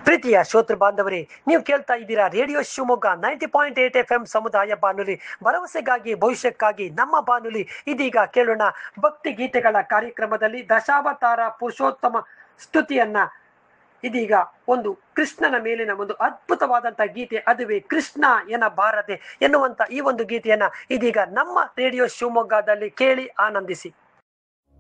ಪ್ರೀತಿಯ ಶ್ರೋತೃ ಬಾಂಧವರೇ, ನೀವು ಕೇಳ್ತಾ ಇದ್ದೀರಾ ರೇಡಿಯೋ ಶಿವಮೊಗ್ಗ 90.8 FM ಸಮುದಾಯ ಬಾನುಲಿ, ಭರವಸೆಗಾಗಿ ಭವಿಷ್ಯಕ್ಕಾಗಿ ನಮ್ಮ ಬಾನುಲಿ. ಇದೀಗ ಕೇಳೋಣ ಭಕ್ತಿ ಗೀತೆಗಳ ಕಾರ್ಯಕ್ರಮದಲ್ಲಿ ದಶಾವತಾರ ಪುರುಷೋತ್ತಮ ಸ್ತುತಿಯನ್ನ. ಇದೀಗ ಒಂದು ಕೃಷ್ಣನ ಮೇಲಿನ ಒಂದು ಅದ್ಭುತವಾದಂತ ಗೀತೆ, ಅದುವೇ ಕೃಷ್ಣ ಎನ್ನ ಬಾರದೆ ಎನ್ನುವಂತ ಈ ಒಂದು ಗೀತೆಯನ್ನ ಇದೀಗ ನಮ್ಮ ರೇಡಿಯೋ ಶಿವಮೊಗ್ಗದಲ್ಲಿ ಕೇಳಿ ಆನಂದಿಸಿ.